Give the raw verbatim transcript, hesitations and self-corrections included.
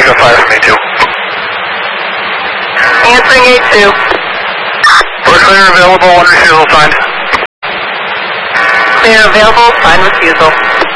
got five from A two. Answering A two. We're clear available, one refusal signed. Clear available, sign refusal.